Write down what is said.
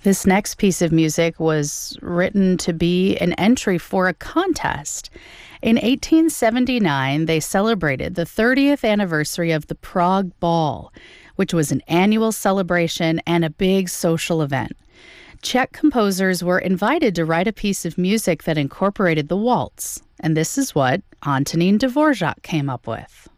This next piece of music was written to be an entry for a contest. In 1879, they celebrated the 30th anniversary of the Prague Ball, which was an annual celebration and a big social event. Czech composers were invited to write a piece of music that incorporated the waltz, and this is what Antonín Dvořák came up with.